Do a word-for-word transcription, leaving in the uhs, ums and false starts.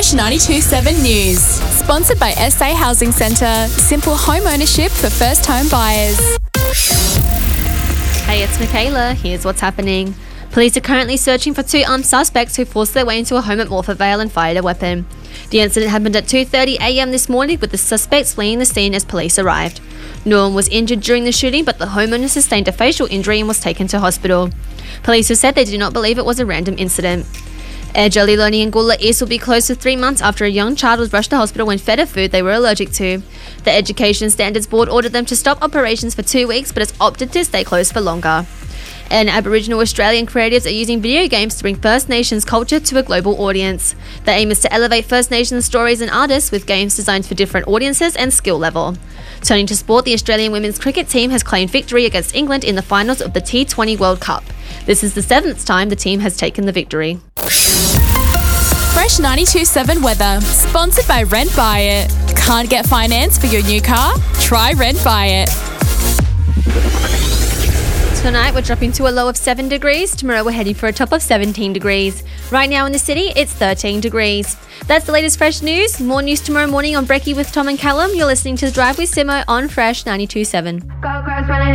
Fresh ninety-two point seven News. Sponsored by S A Housing Centre. Simple home ownership for first home buyers. Hey, it's Michaela. Here's what's happening. Police are currently searching for two armed suspects who forced their way into a home at Morpeth Vale and fired a weapon. The incident happened at two thirty a m this morning, with the suspects fleeing the scene as police arrived. No one was injured during the shooting, but the homeowner sustained a facial injury and was taken to hospital. Police have said they do not believe it was a random incident. Airjolly Learning in Gula East will be closed for three months after a young child was rushed to hospital when fed a food they were allergic to. The Education Standards Board ordered them to stop operations for two weeks, but has opted to stay closed for longer. And Aboriginal Australian creatives are using video games to bring First Nations culture to a global audience. The aim is to elevate First Nations stories and artists with games designed for different audiences and skill level. Turning to sport, the Australian women's cricket team has claimed victory against England in the finals of the T twenty World Cup. This is the seventh time the team has taken the victory. Fresh ninety-two point seven weather. Sponsored by Rent Buy It. Can't get finance for your new car? Try Rent Buy It. Tonight we're dropping to a low of seven degrees. Tomorrow we're heading for a top of seventeen degrees. Right now in the city, it's thirteen degrees. That's the latest Fresh news. More news tomorrow morning on Brekkie with Tom and Callum. You're listening to The Drive with Simo on Fresh ninety-two point seven.